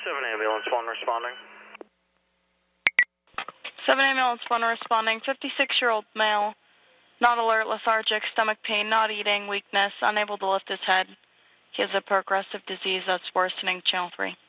7 ambulance 1 responding. 7 ambulance 1 responding. 56-year-old male. Not alert, lethargic, stomach pain, not eating, weakness, unable to lift his head. He has a progressive disease that's worsening. Channel 3.